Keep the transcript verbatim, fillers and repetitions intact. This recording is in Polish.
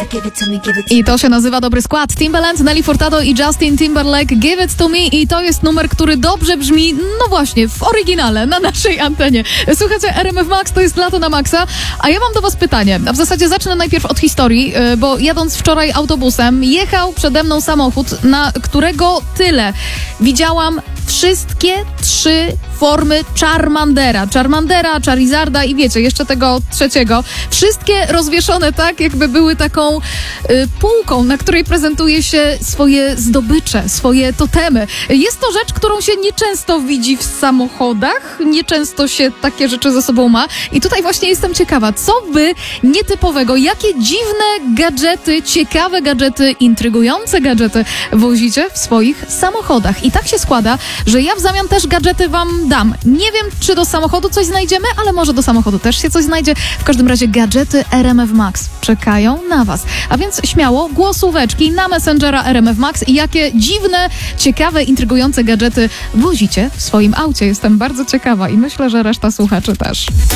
I to się nazywa dobry skład. Timbaland, Nelly Furtado i Justin Timberlake, Give It To Me. I to jest numer, który dobrze brzmi, no właśnie, w oryginale, na naszej antenie. Słuchajcie, R M F Max, to jest Lato na Maxa. A ja mam do was pytanie. A w zasadzie zacznę najpierw od historii, bo jadąc wczoraj autobusem, jechał przede mną samochód, na którego tyle widziałam wszystkie trzy formy Charmandera. Charmandera, Charizarda i wiecie, jeszcze tego trzeciego. Wszystkie rozwieszone tak, jakby były taką y, półką, na której prezentuje się swoje zdobycze, swoje totemy. Jest to rzecz, którą się nieczęsto widzi w samochodach, nieczęsto się takie rzeczy ze sobą ma. I tutaj właśnie jestem ciekawa, co wy nietypowego, jakie dziwne gadżety, ciekawe gadżety, intrygujące gadżety wozicie w swoich samochodach. I tak się składa, że ja w zamian też gadżety wam dam. Nie wiem, czy do samochodu coś znajdziemy, ale może do samochodu też się coś znajdzie. W każdym razie gadżety R M F Max czekają na was. A więc śmiało, głosóweczki na Messengera R M F Max i jakie dziwne, ciekawe, intrygujące gadżety wozicie w swoim aucie. Jestem bardzo ciekawa i myślę, że reszta słuchaczy też.